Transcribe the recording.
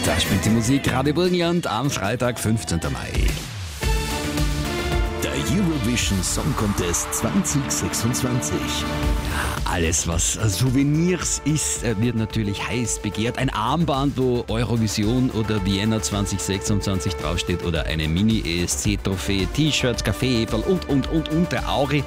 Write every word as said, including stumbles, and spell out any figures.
Da spielt die Musik Radio Burgenland am Freitag, fünfzehnten Mai. Der Eurovision Song Contest zwanzig sechsundzwanzig. Alles, was Souvenirs ist, wird natürlich heiß begehrt. Ein Armband, wo Eurovision oder Vienna zwanzig sechsundzwanzig draufsteht oder eine Mini-E S C-Trophäe, T-Shirts, Kaffeeheferl und, und, und, und der Auri.